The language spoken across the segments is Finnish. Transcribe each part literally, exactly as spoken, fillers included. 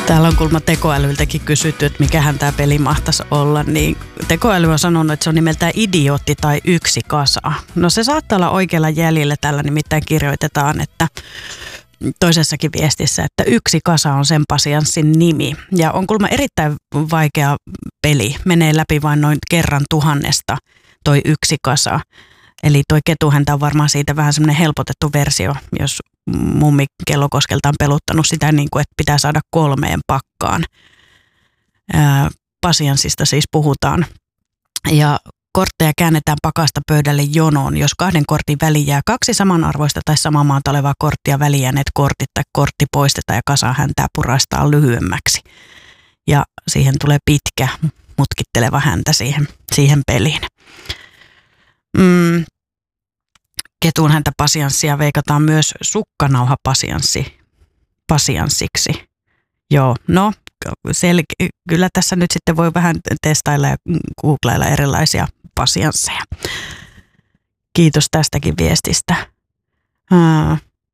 Täällä on kuulemma tekoälyltäkin kysytty, että mikähän tämä peli mahtaisi olla, niin tekoäly on sanonut, että se on nimeltään idiootti tai yksi kasa. No se saattaa olla oikealla jäljellä, tällä nimittäin kirjoitetaan, että toisessakin viestissä, että yksi kasa on sen pasianssin nimi. Ja on kuulemma erittäin vaikea peli, menee läpi vain noin kerran tuhannesta toi yksi kasa. Eli toi ketuhäntä on varmaan siitä vähän semmoinen helpotettu versio, jos mummi Kellokoskelta on peluttanut sitä niin kuin, että pitää saada kolmeen pakkaan. Ää, pasianssista siis puhutaan. Ja kortteja käännetään pakasta pöydälle jonoon, jos kahden kortin väliin jää kaksi samanarvoista tai samaa maata olevaa korttia väliin jääneet kortit tai kortti poistetaan ja kasahäntää puraistaan lyhyemmäksi. Ja siihen tulee pitkä, mutkitteleva häntä siihen, siihen peliin. Mm. Ketun häntä pasianssia veikataan myös sukkanauha pasianssi, pasianssiksi. Joo, no sel- kyllä tässä nyt sitten voi vähän testailla ja googlailla erilaisia pasiansseja. Kiitos tästäkin viestistä. Ää,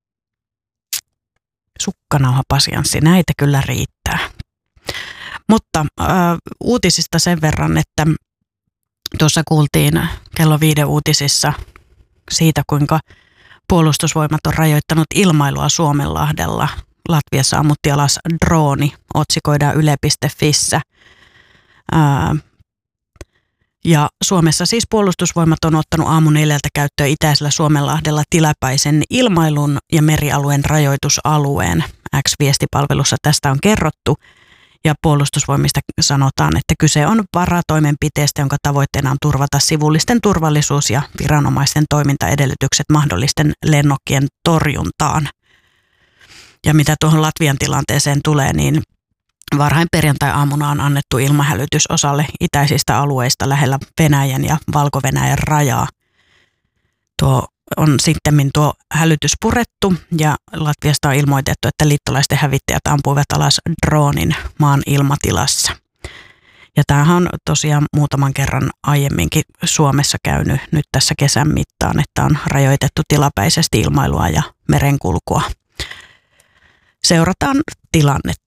sukkanauha pasianssi, näitä kyllä riittää. Mutta ää, uutisista sen verran, että tuossa kuultiin kello viiden uutisissa siitä, kuinka puolustusvoimat on rajoittanut ilmailua Suomenlahdella. Latviassa ammutti alas drooni, otsikoidaan yle piste fissä. Ää, ja Suomessa siis puolustusvoimat on ottanut aamu neljältä käyttöön itäisellä Suomenlahdella tilapäisen ilmailun ja merialueen rajoitusalueen. X-viestipalvelussa tästä on kerrottu. Ja puolustusvoimista sanotaan, että kyse on varatoimenpiteestä, jonka tavoitteena on turvata sivullisten turvallisuus ja viranomaisten toimintaedellytykset mahdollisten lennokkien torjuntaan. Ja mitä tuohon Latvian tilanteeseen tulee, niin varhain perjantai-aamuna on annettu ilmahälytys osalle itäisistä alueista lähellä Venäjän ja Valko-Venäjän rajaa. Tuo on sittemmin tuo hälytys purettu ja Latviasta on ilmoitettu, että liittolaisten hävittäjät ampuivat alas droonin maan ilmatilassa. Ja tämähän on tosiaan muutaman kerran aiemminkin Suomessa käynyt nyt tässä kesän mittaan, että on rajoitettu tilapäisesti ilmailua ja merenkulkua. Seurataan tilannetta.